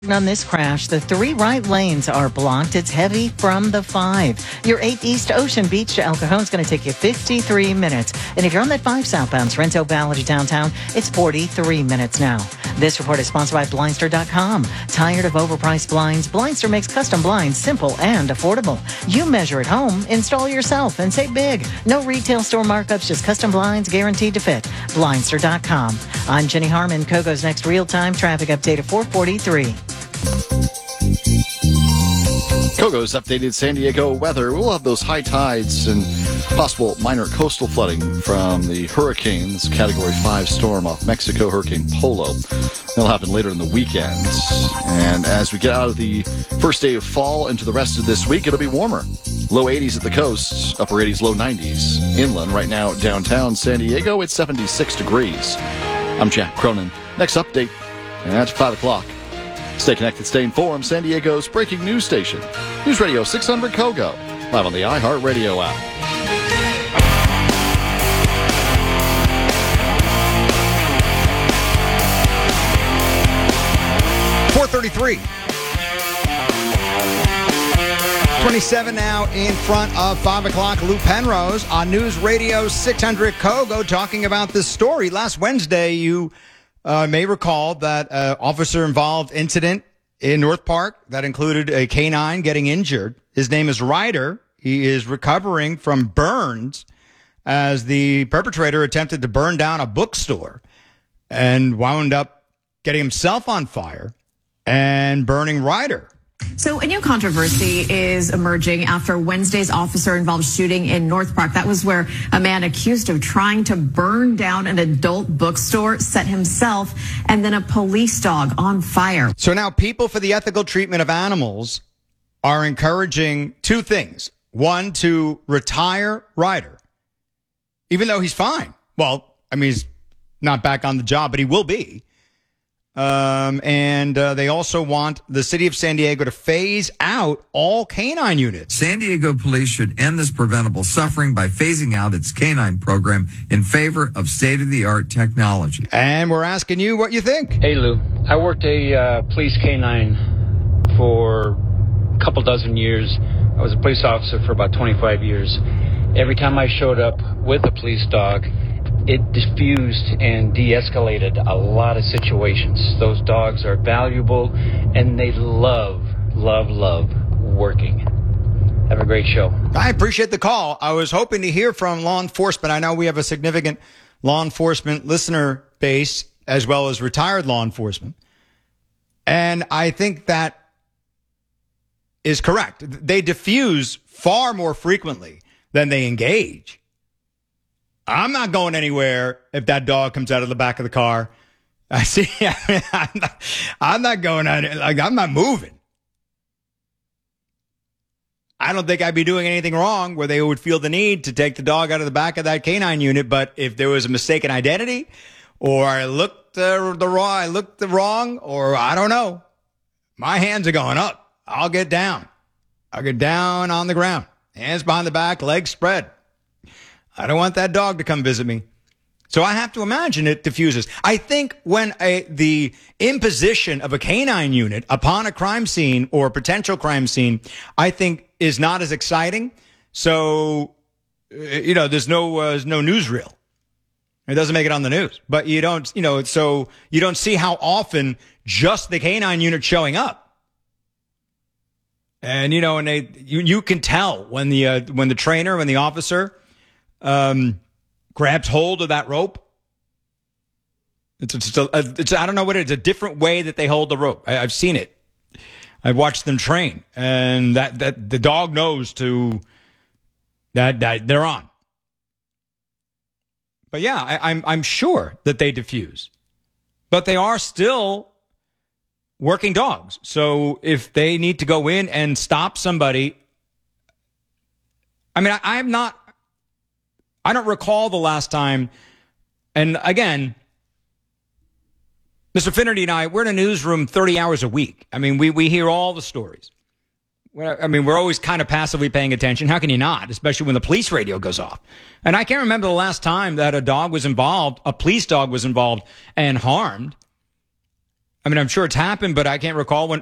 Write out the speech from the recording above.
On this crash, the 3 right lanes are blocked. It's heavy from the 5. Your 8 East Ocean Beach to El Cajon is going to take you 53 minutes. And if you're on that 5 southbound, Sorrento Valley to downtown, it's 43 minutes now. This report is sponsored by Blindster.com. Tired of overpriced blinds? Blindster makes custom blinds simple and affordable. You measure at home, install yourself, and save big. No retail store markups, just custom blinds guaranteed to fit. Blindster.com. I'm Jenny Harmon. Kogo's next real-time traffic update at 4:43. Kogo's updated San Diego weather. We'll have those high tides and possible minor coastal flooding from the hurricanes Category 5 storm off Mexico, Hurricane Polo. That'll happen later in the weekend. And as we get out of the first day of fall into the rest of this week, it'll be warmer. Low 80s at the coast, upper 80s, low 90s. Inland right now downtown San Diego, it's 76 degrees. I'm Jack Cronin. Next update at 5 o'clock. Stay connected, stay informed. San Diego's breaking news station. News Radio 600 Kogo. Live on the iHeartRadio app. .433. 27 now in front of 5 o'clock. Lou Penrose on News Radio 600 Kogo talking about this story. Last Wednesday, you may recall that officer-involved incident in North Park that included a canine getting injured. His name is Ryder. He is recovering from burns as the perpetrator attempted to burn down a bookstore and wound up getting himself on fire and burning Ryder. So a new controversy is emerging after Wednesday's officer-involved shooting in North Park. That was where a man accused of trying to burn down an adult bookstore set himself and then a police dog on fire. So now people for the ethical treatment of animals are encouraging two things. One, to retire Ryder, even though he's fine. Well, I mean, he's not back on the job, but he will be. And they also want the city of San Diego to phase out all canine units. San Diego police should end this preventable suffering by phasing out its canine program in favor of state-of-the-art technology. And we're asking you what you think. Hey, Lou. I worked a police canine for a couple dozen years. I was a police officer for about 25 years. Every time I showed up with a police dog, it diffused and de-escalated a lot of situations. Those dogs are valuable, and they love working. Have a great show. I appreciate the call. I was hoping to hear from law enforcement. I know we have a significant law enforcement listener base as well as retired law enforcement. And I think that is correct. They diffuse far more frequently than they engage. I'm not going anywhere if that dog comes out of the back of the car. I see. I'm not going out. Like, I'm not moving. I don't think I'd be doing anything wrong where they would feel the need to take the dog out of the back of that canine unit. But if there was a mistaken identity, or I looked wrong, or I don't know, my hands are going up. I'll get down. I'll get down on the ground, hands behind the back, legs spread. I don't want that dog to come visit me. So I have to imagine it diffuses. I think when the imposition of a canine unit upon a crime scene or potential crime scene, I think is not as exciting. So, there's no newsreel. It doesn't make it on the news. But you don't, so you don't see how often just the canine unit showing up. And, you can tell when the trainer, when the officer grabs hold of that rope. It's I don't know what it is. A different way that they hold the rope. I've seen it. I've watched them train, and that the dog knows that they're on. But yeah, I'm sure that they diffuse, but they are still working dogs. So if they need to go in and stop somebody, I mean, I don't recall the last time, and again, Mr. Finnerty and I, we're in a newsroom 30 hours a week. I mean, we hear all the stories. I mean, we're always kind of passively paying attention. How can you not, especially when the police radio goes off? And I can't remember the last time that a police dog was involved and harmed. I mean, I'm sure it's happened, but I can't recall when